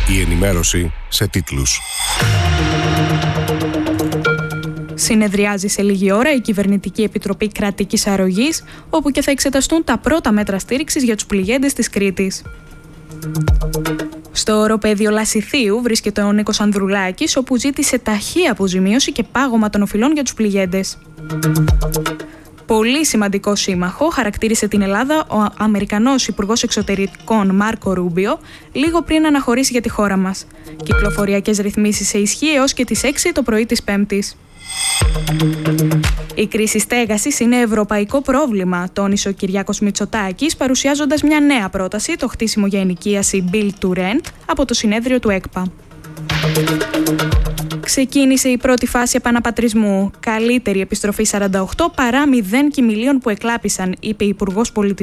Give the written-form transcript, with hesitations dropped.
Η ενημέρωση σε τίτλους. Συνεδριάζει σε λίγη ώρα η Κυβερνητική Επιτροπή Κρατικής Αρρωγής, όπου και θα εξεταστούν τα πρώτα μέτρα στήριξης για τους πληγέντες της Κρήτης. Στο οροπέδιο Λασιθίου βρίσκεται ο Νίκος Ανδρουλάκης, όπου ζήτησε ταχύ αποζημίωση και πάγωμα των οφειλών για τους πληγέντες. Πολύ σημαντικό σύμμαχο χαρακτήρισε την Ελλάδα ο Αμερικανός Υπουργός Εξωτερικών Μάρκο Ρούμπιο λίγο πριν αναχωρήσει για τη χώρα μας. Κυκλοφοριακές ρυθμίσεις σε ισχύ έως και τις 6 το πρωί της Πέμπτης. Η κρίση στέγασης είναι ευρωπαϊκό πρόβλημα, τόνισε ο Κυριάκος Μητσοτάκης, παρουσιάζοντας μια νέα πρόταση, το χτίσιμο για ενοικίαση Build to Rent, από το συνέδριο του ΕΚΠΑ. Ξεκίνησε η πρώτη φάση επαναπατρισμού. Καλύτερη επιστροφή 48 παρά 0 κοιμηλίων που εκλάπησαν, είπε η Υπουργός Πολιτισμού.